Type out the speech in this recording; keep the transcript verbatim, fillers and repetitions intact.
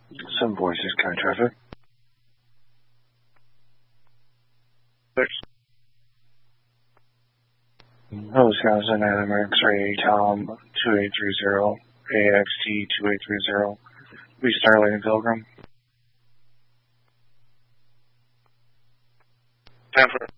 Some voices, kind of traffic. Six. Hello, Wisconsin, Adam X-ray, Tom, two eight three zero, A X T two eight three zero, we Starlight Pilgrim. Ten for